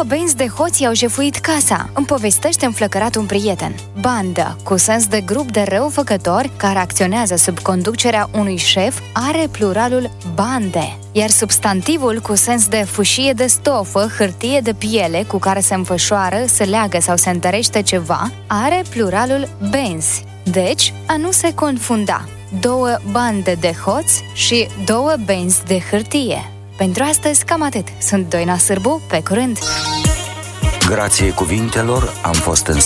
Două benzi de hoți i-au jefuit casa, îmi povestește înflăcărat un prieten. Bandă, cu sens de grup de răufăcători care acționează sub conducerea unui șef, are pluralul bande, iar substantivul cu sens de fâșie de stofă, hârtie de piele cu care se înfășoară, se leagă sau se întărește ceva, are pluralul benzi. Deci, a nu se confunda. Două bande de hoți și două benzi de hârtie. Pentru astăzi, cam atât. Sunt Doina Sârbu, pe curând! Grație cuvintelor am fost în